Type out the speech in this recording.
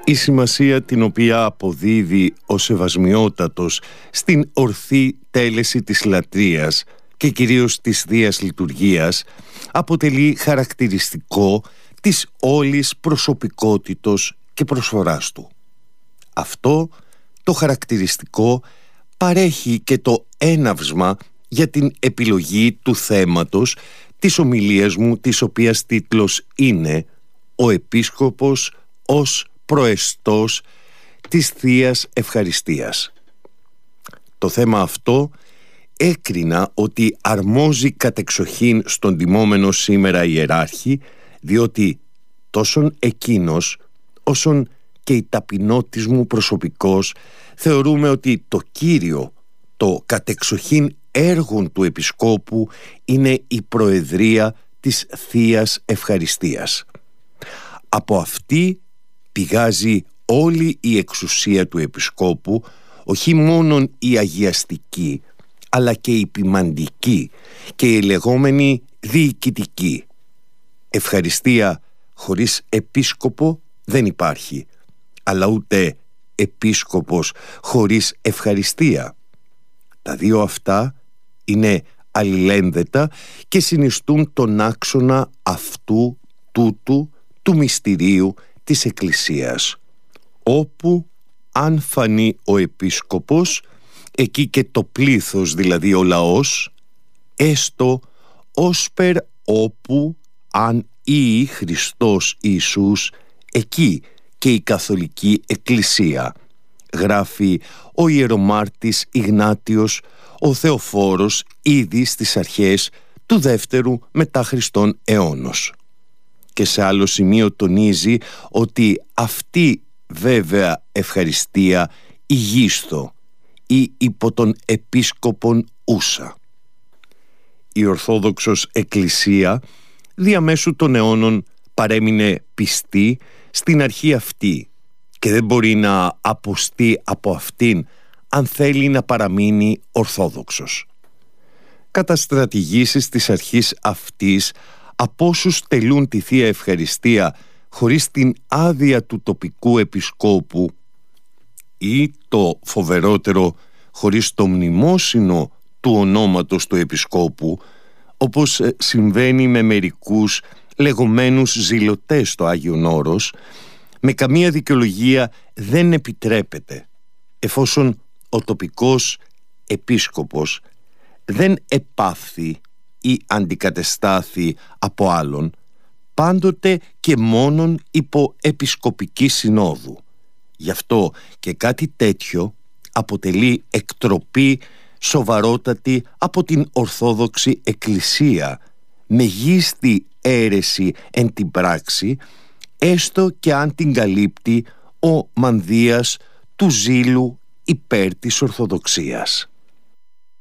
Η σημασία την οποία αποδίδει ο Σεβασμιότατος στην ορθή τέλεση της λατρείας και κυρίως της Θείας Λειτουργίας αποτελεί χαρακτηριστικό της όλης προσωπικότητος και προσφοράς του. Αυτό το χαρακτηριστικό παρέχει και το έναυσμα για την επιλογή του θέματος της ομιλίας μου, της οποίας τίτλος είναι «Ο Επίσκοπος ως προεστός της Θείας Ευχαριστίας». Το θέμα αυτό έκρινα ότι αρμόζει κατεξοχήν στον τιμόμενο σήμερα ιεράρχη, διότι τόσον εκείνος όσον και η ταπεινότης μου προσωπικός θεωρούμε ότι το κύριο, το κατεξοχήν έργον του Επισκόπου είναι η προεδρία της Θείας Ευχαριστίας. Από αυτή πηγάζει όλη η εξουσία του Επισκόπου, όχι μόνον η αγιαστική, αλλά και η ποιμαντική και η λεγόμενη διοικητική. Ευχαριστία χωρίς επίσκοπο δεν υπάρχει, αλλά ούτε επίσκοπος χωρίς ευχαριστία. Τα δύο αυτά είναι αλληλένδετα και συνιστούν τον άξονα αυτού τούτου του μυστηρίου της Εκκλησίας, όπου αν φανεί ο επίσκοπος, εκεί και το πλήθος, δηλαδή ο λαός, έστω όσπερ όπου αν ή Χριστός Ιησούς, εκεί και η Καθολική Εκκλησία, γράφει ο ιερομάρτης Ιγνάτιος ο Θεοφόρος ήδη στις αρχές του δεύτερου μετά Χριστόν αιώνος. Και σε άλλο σημείο τονίζει ότι αυτή βέβαια ευχαριστία ηγίστο ή υπό τον επίσκοπον ούσα. Η Ορθόδοξος Εκκλησία διαμέσου των αιώνων παρέμεινε πιστή στην αρχή αυτή και δεν μπορεί να αποστεί από αυτήν αν θέλει να παραμείνει ορθόδοξος. Κατά στρατηγήσεις της αρχής αυτής, από όσους τελούν τη Θεία Ευχαριστία χωρίς την άδεια του τοπικού επισκόπου ή το φοβερότερο χωρίς το μνημόσυνο του ονόματος του επισκόπου, όπως συμβαίνει με μερικούς λεγόμενους ζηλωτές στο Άγιον Όρος, με καμία δικαιολογία δεν επιτρέπεται, εφόσον ο τοπικός επίσκοπος δεν επάφθη ή αντικατεστάθη από άλλον, πάντοτε και μόνον υπό επισκοπική συνόδου. Γι' αυτό και κάτι τέτοιο αποτελεί εκτροπή σοβαρότατη από την Ορθόδοξη Εκκλησία, μεγίστη αίρεση εν την πράξη, έστω και αν την καλύπτει ο μανδύας του ζήλου υπέρ της Ορθοδοξίας.